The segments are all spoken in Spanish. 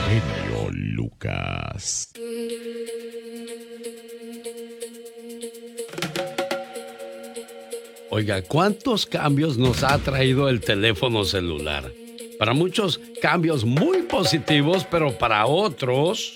genio Lucas. Oiga, ¿cuántos cambios nos ha traído el teléfono celular? Para muchos, cambios muy positivos, pero para otros...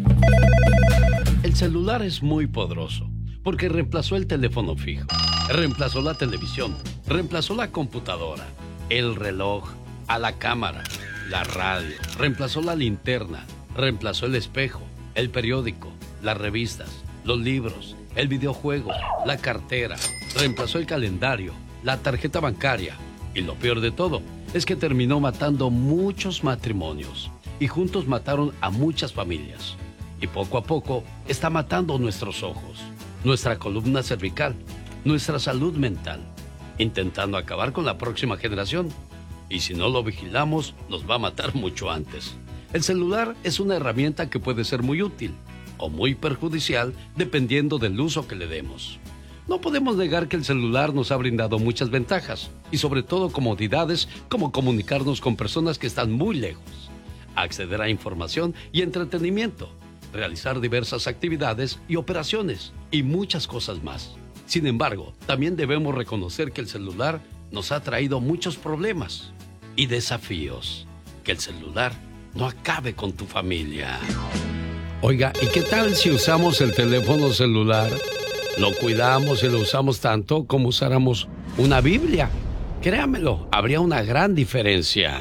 El celular es muy poderoso, porque reemplazó el teléfono fijo, reemplazó la televisión, reemplazó la computadora, el reloj, a la cámara, la radio, reemplazó la linterna, reemplazó el espejo, el periódico, las revistas, los libros, el videojuego, la cartera, reemplazó el calendario, la tarjeta bancaria. Y lo peor de todo es que terminó matando muchos matrimonios y juntos mataron a muchas familias. Y poco a poco está matando nuestros ojos, nuestra columna cervical, nuestra salud mental, intentando acabar con la próxima generación. Y si no lo vigilamos, nos va a matar mucho antes. El celular es una herramienta que puede ser muy útil o muy perjudicial dependiendo del uso que le demos. No podemos negar que el celular nos ha brindado muchas ventajas y sobre todo comodidades como comunicarnos con personas que están muy lejos, acceder a información y entretenimiento, realizar diversas actividades y operaciones y muchas cosas más. Sin embargo, también debemos reconocer que el celular nos ha traído muchos problemas y desafíos. Que el celular no acabe con tu familia. Oiga, ¿y qué tal si usamos el teléfono celular? Lo cuidamos y lo usamos tanto como usáramos una Biblia. Créamelo, habría una gran diferencia.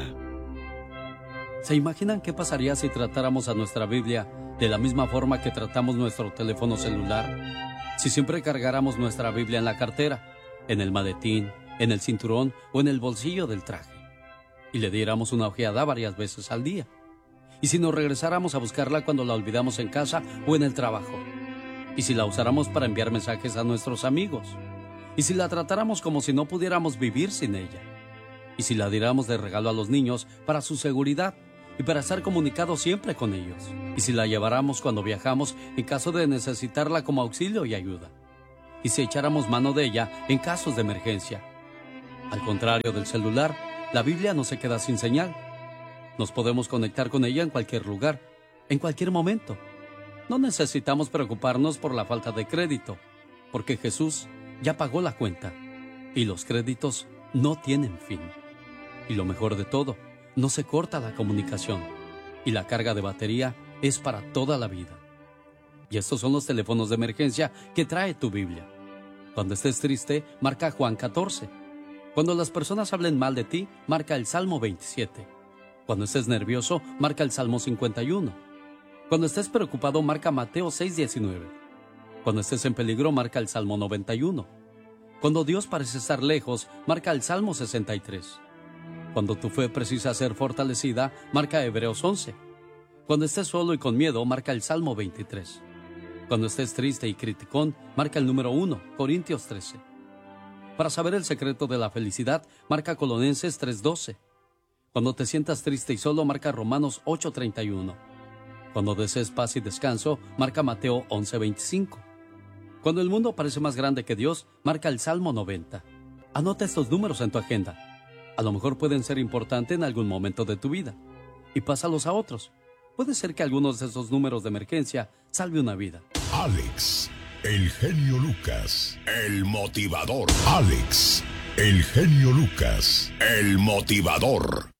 ¿Se imaginan qué pasaría si tratáramos a nuestra Biblia de la misma forma que tratamos nuestro teléfono celular? Si siempre cargáramos nuestra Biblia en la cartera, en el maletín, en el cinturón o en el bolsillo del traje, y le diéramos una ojeada varias veces al día. Y si nos regresáramos a buscarla cuando la olvidamos en casa o en el trabajo. Y si la usáramos para enviar mensajes a nuestros amigos. Y si la tratáramos como si no pudiéramos vivir sin ella. Y si la diéramos de regalo a los niños para su seguridad y para estar comunicados siempre con ellos. Y si la lleváramos cuando viajamos en caso de necesitarla como auxilio y ayuda. Y si echáramos mano de ella en casos de emergencia. Al contrario del celular, la Biblia no se queda sin señal. Nos podemos conectar con ella en cualquier lugar, en cualquier momento. No necesitamos preocuparnos por la falta de crédito, porque Jesús ya pagó la cuenta y los créditos no tienen fin. Y lo mejor de todo, no se corta la comunicación y la carga de batería es para toda la vida. Y estos son los teléfonos de emergencia que trae tu Biblia. Cuando estés triste, marca Juan 14. Cuando las personas hablen mal de ti, marca el Salmo 27. Cuando estés nervioso, marca el Salmo 51. Cuando estés preocupado, marca Mateo 6:19. Cuando estés en peligro, marca el Salmo 91. Cuando Dios parece estar lejos, marca el Salmo 63. Cuando tu fe precisa ser fortalecida, marca Hebreos 11. Cuando estés solo y con miedo, marca el Salmo 23. Cuando estés triste y criticón, marca el número 1, Corintios 13. Para saber el secreto de la felicidad, marca Colosenses 3:12. Cuando te sientas triste y solo, marca Romanos 8:31. Cuando desees paz y descanso, marca Mateo 11:25. Cuando el mundo parece más grande que Dios, marca el Salmo 90. Anota estos números en tu agenda. A lo mejor pueden ser importantes en algún momento de tu vida. Y pásalos a otros. Puede ser que algunos de esos números de emergencia salve una vida. Alex, el genio Lucas, el motivador. Alex, el genio Lucas, el motivador.